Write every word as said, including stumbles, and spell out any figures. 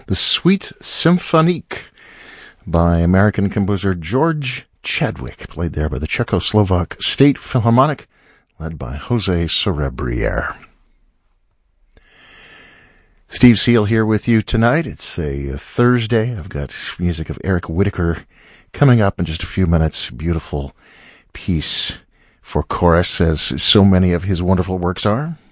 the Suite Symphonique by American composer George Chadwick, played there by the Czechoslovak State Philharmonic, led by Jose Sorebriere. Steve Seal here with you tonight. It's a Thursday. I've got music of Eric Whitacre coming up in just a few minutes. Beautiful piece for chorus, as so many of his wonderful works are.